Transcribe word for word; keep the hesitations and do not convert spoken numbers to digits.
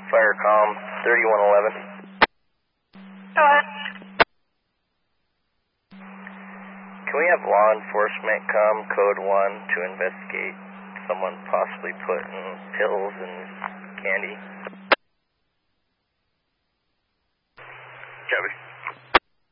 Firecom thirty-one eleven. Go ahead. Can we have law enforcement come code one to investigate someone possibly putting pills in candy?